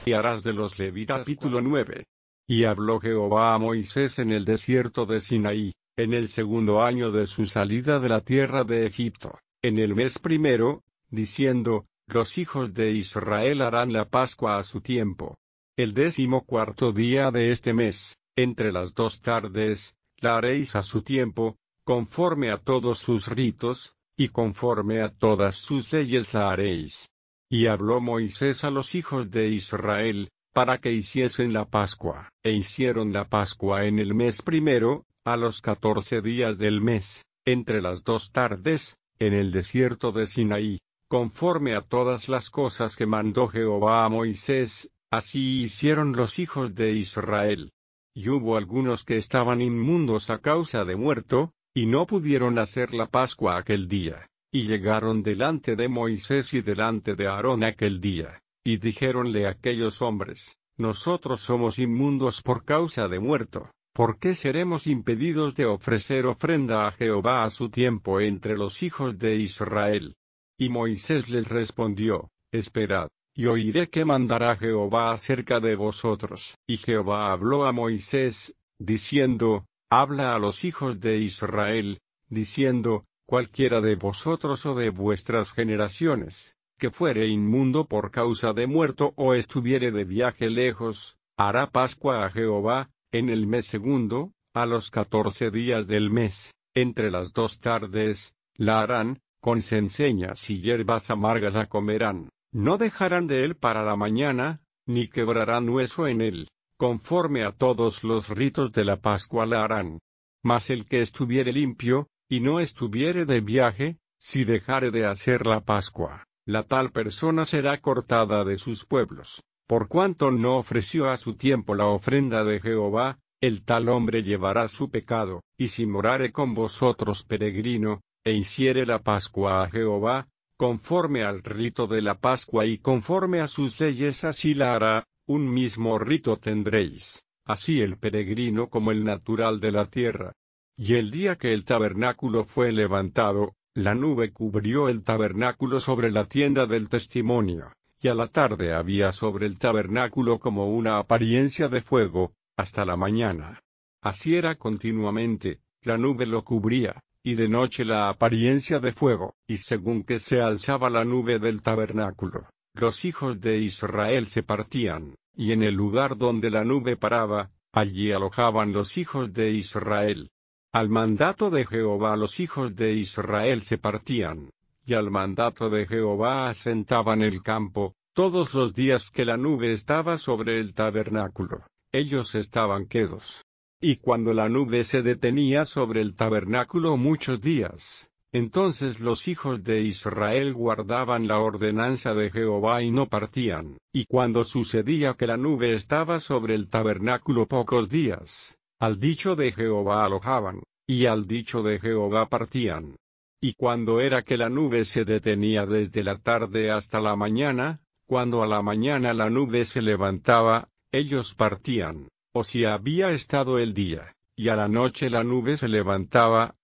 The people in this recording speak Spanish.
y harás de los levitas. Capítulo 9. Y habló Jehová a Moisés en el desierto de Sinaí, en el segundo año de su salida de la tierra de Egipto, en el mes primero, diciendo: los hijos de Israel harán la Pascua a su tiempo. El 14º día de este mes, entre las 2 tardes, la haréis a su tiempo, conforme a todos sus ritos, y conforme a todas sus leyes la haréis. Y habló Moisés a los hijos de Israel, para que hiciesen la Pascua. E hicieron la Pascua en el mes primero, a los 14 días del mes, entre las 2 tardes, en el desierto de Sinaí, conforme a todas las cosas que mandó Jehová a Moisés, así hicieron los hijos de Israel. Y hubo algunos que estaban inmundos a causa de muerto, y no pudieron hacer la Pascua aquel día. Y llegaron delante de Moisés y delante de Aarón aquel día, y dijéronle aquellos hombres: nosotros somos inmundos por causa de muerto, ¿por qué seremos impedidos de ofrecer ofrenda a Jehová a su tiempo entre los hijos de Israel? Y Moisés les respondió: esperad, y oiré qué mandará Jehová acerca de vosotros. Y Jehová habló a Moisés, diciendo: habla a los hijos de Israel, diciendo: cualquiera de vosotros o de vuestras generaciones, que fuere inmundo por causa de muerto o estuviere de viaje lejos, hará Pascua a Jehová, en el mes segundo, a los 14 días del mes, entre las 2 tardes, la harán, con cenceñas y hierbas amargas la comerán, no dejarán de él para la mañana, ni quebrarán hueso en él, conforme a todos los ritos de la Pascua la harán. Mas el que estuviere limpio, y no estuviere de viaje, si dejare de hacer la Pascua, la tal persona será cortada de sus pueblos, por cuanto no ofreció a su tiempo la ofrenda de Jehová, el tal hombre llevará su pecado. Y si morare con vosotros peregrino, e hiciere la Pascua a Jehová, conforme al rito de la Pascua y conforme a sus leyes así la hará, un mismo rito tendréis, así el peregrino como el natural de la tierra. Y el día que el tabernáculo fue levantado, la nube cubrió el tabernáculo sobre la tienda del testimonio, y a la tarde había sobre el tabernáculo como una apariencia de fuego, hasta la mañana. Así era continuamente, la nube lo cubría, y de noche la apariencia de fuego. Y según que se alzaba la nube del tabernáculo, los hijos de Israel se partían, y en el lugar donde la nube paraba, allí alojaban los hijos de Israel. Al mandato de Jehová los hijos de Israel se partían, y al mandato de Jehová asentaban el campo, todos los días que la nube estaba sobre el tabernáculo, ellos estaban quedos. Y cuando la nube se detenía sobre el tabernáculo muchos días, entonces los hijos de Israel guardaban la ordenanza de Jehová y no partían. Y cuando sucedía que la nube estaba sobre el tabernáculo pocos días, al dicho de Jehová alojaban, y al dicho de Jehová partían. Y cuando era que la nube se detenía desde la tarde hasta la mañana, cuando a la mañana la nube se levantaba, ellos partían. O si había estado el día, y a la noche la nube se levantaba,